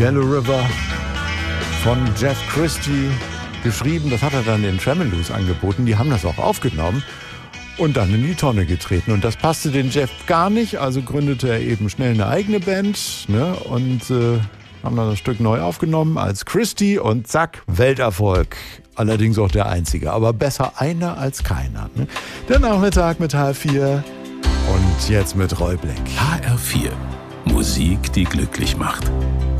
Yellow River von Jeff Christie geschrieben. Das hat er dann den Tremeloos angeboten. Die haben das auch aufgenommen und dann in die Tonne getreten. Und das passte den Jeff gar nicht. Also gründete er eben schnell eine eigene Band, ne? Und haben dann das Stück neu aufgenommen als Christie und zack, Welterfolg. Allerdings auch der einzige. Aber besser einer als keiner. Ne? Der Nachmittag mit HR4 und jetzt mit Roy Black. HR4. Musik, die glücklich macht.